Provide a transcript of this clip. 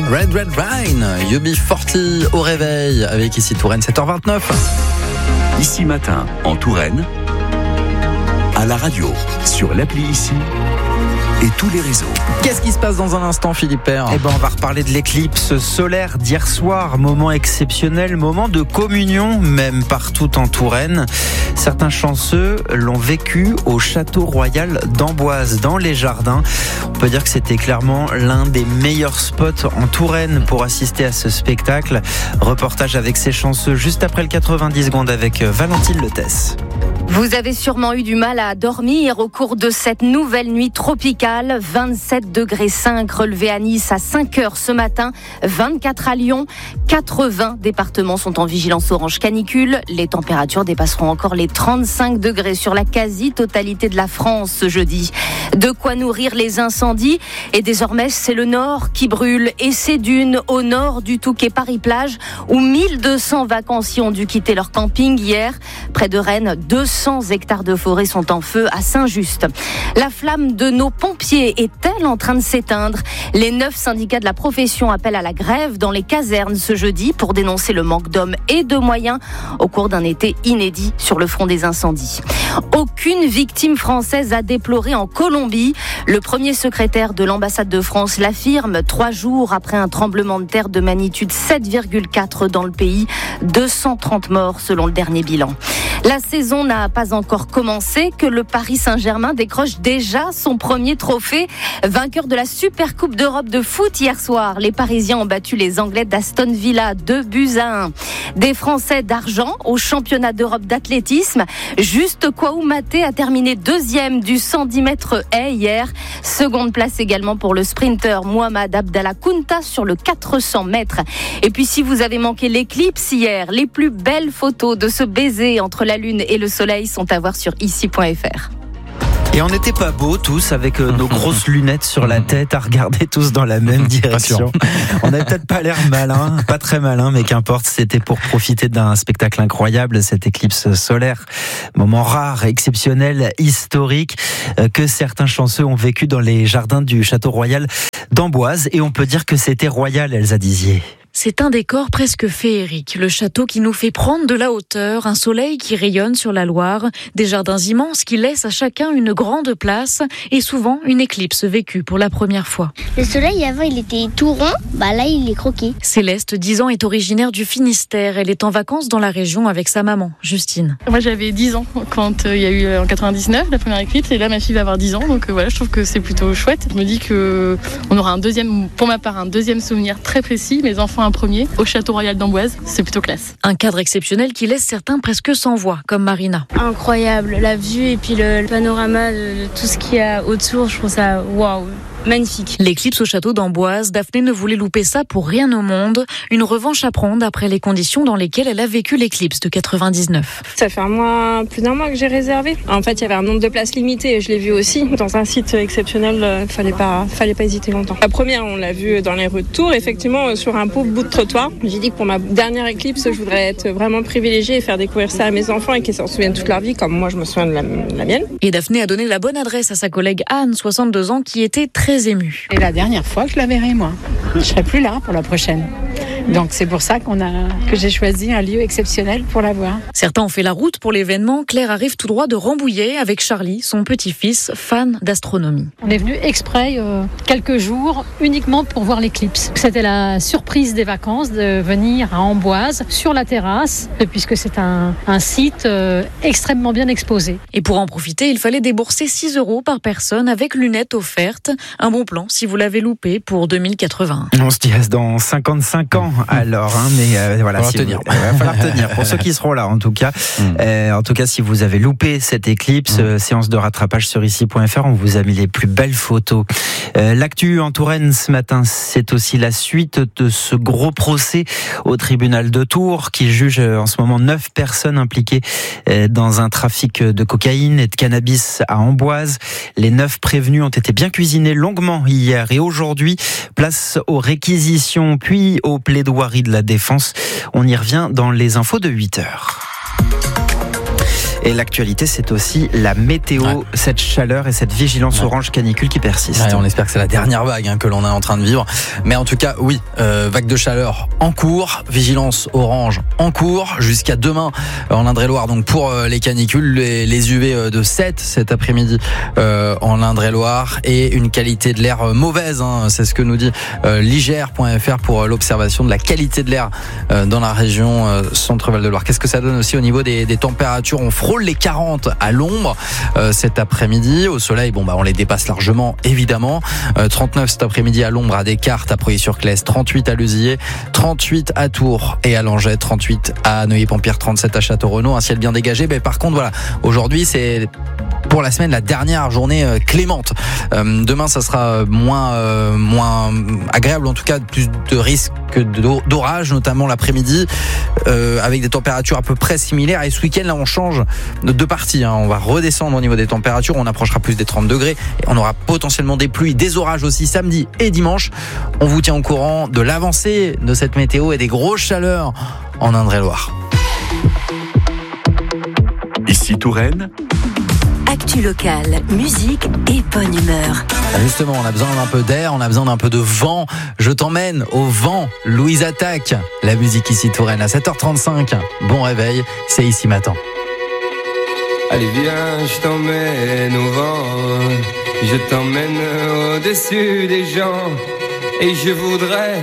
Red Rain, UB40 au réveil avec ici Touraine 7h29. Ici matin en Touraine, à la radio, sur l'appli Ici et tous les réseaux. Qu'est-ce qui se passe dans un instant, Philippe Père ? On va reparler de l'éclipse solaire d'hier soir. Moment exceptionnel, moment de communion, même partout en Touraine. Certains chanceux l'ont vécu au château royal d'Amboise, dans les jardins. On peut dire que c'était clairement l'un des meilleurs spots en Touraine pour assister à ce spectacle. Reportage avec ces chanceux juste après le 90 secondes avec Valentine Letès. Vous avez sûrement eu du mal à dormir au cours de cette nouvelle nuit tropicale. 27,5 degrés relevés à Nice à 5h ce matin, 24 à Lyon. 80 départements sont en vigilance orange canicule. Les températures dépasseront encore les 35 degrés sur la quasi-totalité de la France ce jeudi. De quoi nourrir les incendies. Et désormais, c'est le nord qui brûle. Et ces dunes au nord du Touquet Paris-Plage, où 1200 vacanciers ont dû quitter leur camping hier. Près de Rennes, 200 hectares de forêt sont en feu à Saint-Just. La flamme de nos pompiers est-elle en train de s'éteindre ? Les 9 syndicats de la profession appellent à la grève dans les casernes ce jeudi pour dénoncer le manque d'hommes et de moyens au cours d'un été inédit sur le front des incendies. Aucune victime française à déplorer en Colombie. Le premier secrétaire de l'ambassade de France l'affirme 3 jours après un tremblement de terre de magnitude 7,4 dans le pays. 230 morts selon le dernier bilan. La saison n'a pas encore commencé que le Paris Saint-Germain décroche déjà son premier trophée. Vainqueur de la Super Coupe d'Europe de foot hier soir, les Parisiens ont battu les Anglais d'Aston Villa 2-1. Des Français d'argent au championnat d'Europe d'athlétisme. Juste Koumaté a terminé 2e du 110 mètres haies hier. Seconde place également pour le sprinter Mohamed Abdallah Kounta sur le 400 mètres. Et puis si vous avez manqué l'éclipse hier, les plus belles photos de ce baiser entre la lune et le soleil sont à voir sur ici.fr. Et on n'était pas beaux tous avec nos grosses lunettes sur la tête à regarder tous dans la même direction. On n'avait peut-être pas l'air malin, pas très malin, mais qu'importe, c'était pour profiter d'un spectacle incroyable, cette éclipse solaire. Moment rare, exceptionnel, historique, que certains chanceux ont vécu dans les jardins du château royal d'Amboise. Et on peut dire que c'était royal, Elsa Dizier. C'est un décor presque féerique, le château qui nous fait prendre de la hauteur, un soleil qui rayonne sur la Loire, des jardins immenses qui laissent à chacun une grande place et souvent une éclipse vécue pour la première fois. Le soleil avant il était tout rond, là il est croqué. Céleste, 10 ans, est originaire du Finistère. Elle est en vacances dans la région avec sa maman, Justine. Moi j'avais 10 ans quand il y a eu en 99 la première éclipse et là ma fille va avoir 10 ans donc voilà, je trouve que c'est plutôt chouette. Je me dis qu'on aura pour ma part un deuxième souvenir très précis, mes enfants un premier au château royal d'Amboise, c'est plutôt classe. Un cadre exceptionnel qui laisse certains presque sans voix, comme Marina. Incroyable, la vue et puis le panorama de tout ce qu'il y a autour, je trouve ça waouh. Magnifique. L'éclipse au château d'Amboise, Daphné ne voulait louper ça pour rien au monde. Une revanche à prendre après les conditions dans lesquelles elle a vécu l'éclipse de 99. Ça fait plus d'un mois que j'ai réservé. En fait, il y avait un nombre de places limité et je l'ai vu aussi. Dans un site exceptionnel, fallait pas hésiter longtemps. La première, on l'a vue dans les rues de Tours, effectivement, sur un pauvre bout de trottoir. J'ai dit que pour ma dernière éclipse, je voudrais être vraiment privilégiée et faire découvrir ça à mes enfants et qu'ils s'en souviennent toute leur vie, comme moi je me souviens de la mienne. Et Daphné a donné la bonne adresse à sa collègue Anne, 62 ans, qui était très émue. C'est la dernière fois que je la verrai, moi. Je serai plus là pour la prochaine. Donc c'est pour ça que j'ai choisi un lieu exceptionnel pour la voir. Certains ont fait la route pour l'événement. Claire arrive tout droit de Rambouillet avec Charlie, son petit-fils, fan d'astronomie. On est venu exprès quelques jours uniquement pour voir l'éclipse. C'était la surprise des vacances de venir à Amboise sur la terrasse, puisque c'est un site extrêmement bien exposé. Et pour en profiter, il fallait débourser 6 € par personne avec lunettes offertes. Un bon plan si vous l'avez loupé pour 2080. On se dit dans 55 ans alors, mais voilà, il va falloir tenir. Pour ceux qui seront là, en tout cas, si vous avez loupé cette éclipse, séance de rattrapage sur ici.fr, on vous a mis les plus belles photos. L'actu en Touraine ce matin, c'est aussi la suite de ce gros procès au tribunal de Tours qui juge en ce moment 9 personnes impliquées dans un trafic de cocaïne et de cannabis à Amboise. Les 9 prévenus ont été bien cuisinés longuement hier et aujourd'hui, place aux réquisitions puis aux plaidoiries de la défense. On y revient dans les infos de 8h. Et l'actualité, c'est aussi la météo, cette chaleur et cette vigilance orange canicule qui persiste. On espère que c'est la dernière vague que l'on est en train de vivre. Mais en tout cas, oui, vague de chaleur en cours, vigilance orange en cours, jusqu'à demain en Indre-et-Loire. Donc pour les canicules, les UV de 7 cet après-midi en Indre-et-Loire, et une qualité de l'air mauvaise. C'est ce que nous dit l'IGR.fr pour l'observation de la qualité de l'air dans la région Centre-Val de Loire. Qu'est-ce que ça donne aussi au niveau des températures? On frôle les 40 à l'ombre cet après-midi. Au soleil, on les dépasse largement, évidemment. 39 cet après-midi à l'ombre à Descartes, à Preuilly-sur-Claise, 38 à Luzillet, 38 à Tours et à Langeais, 38 à Neuilly-Pempire, 37 à Château-Renaud. Un ciel bien dégagé. Mais par contre, voilà, aujourd'hui, c'est pour la semaine la dernière journée clémente. Demain, ça sera moins agréable, en tout cas plus de risques d'orage, notamment l'après-midi, avec des températures à peu près similaires. Et ce week-end, là, on change de partie. On va redescendre au niveau des températures. On approchera plus des 30 degrés. Et on aura potentiellement des pluies, des orages aussi samedi et dimanche. On vous tient au courant de l'avancée de cette météo et des grosses chaleurs en Indre-et-Loire. Ici Touraine. Actu locale, musique et bonne humeur. Justement, on a besoin d'un peu d'air, on a besoin d'un peu de vent. Je t'emmène au vent, Louise Attaque. La musique ici Touraine à 7h35. Bon réveil, c'est Ici Matin. Allez viens, je t'emmène au vent. Je t'emmène au-dessus des gens. Et je voudrais